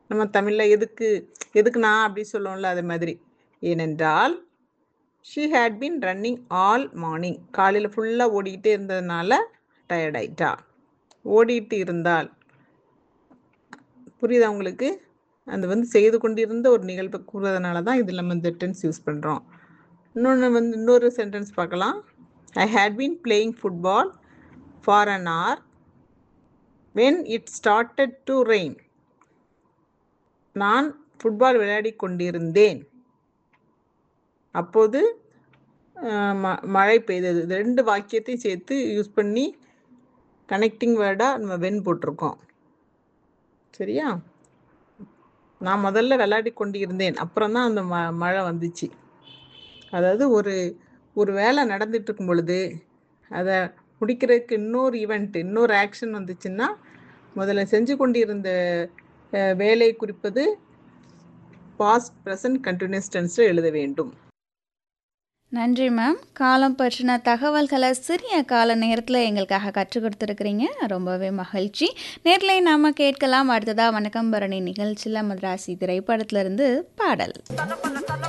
நம்ம தமிழ்ல எதுக்கு எதுக்கு நான் அப்படி சொல்லுவோம்ல அது மாதிரி. ஏனென்றால் she had been running all morning. காலையில் ஃபுல்லாக ஓடிக்கிட்டே இருந்ததுனால டயர்ட் ஆயிட்டா. ஓடிட்டு இருந்தால் புரியுதா உங்களுக்கு? அது செய்து கொண்டிருந்த ஒரு நிகழ்வை கூறுவதனால தான் இதில் நம்ம இந்த டென்ஸ் யூஸ் பண்ணுறோம். இன்னொரு சென்டென்ஸ் பார்க்கலாம். ஐ had been playing football for an hour when it started to rain. நான் ஃபுட்பால் விளையாடி கொண்டிருந்தேன், அப்போது மழை பெய்தது. இது 2 வாக்கியத்தையும் சேர்த்து யூஸ் பண்ணி கனெக்டிங் வேர்டாக நம்ம வென் போட்டிருக்கோம். சரியா? நான் முதல்ல விளையாடி கொண்டிருந்தேன், அப்புறம் தான் அந்த மழை வந்துச்சு. அதாவது ஒரு வேலை நடந்துட்டு இருக்கும் பொழுது அதை முடிக்கிறதுக்கு இன்னொரு ஆக்ஷன் வந்துச்சுன்னா முதல்ல செஞ்சு கொண்டிருந்த வேலை குறிப்பது பாஸ்ட் ப்ரெசன்ட் கண்டினியூஸ் டென்ஸில் எழுத வேண்டும். நன்றி மேம். காலம் பற்றின தகவல்களை சிறிய கால நேரத்தில் எங்களுக்காக கற்றுக் கொடுத்துருக்குறீங்க. ரொம்பவே மகிழ்ச்சி. நேர்களை நாம் கேட்கலாம். அடுத்ததாக வணக்கம் பரணி நிகழ்ச்சியில் மദ്രാசி திரைப்படத்திலிருந்து பாடல்.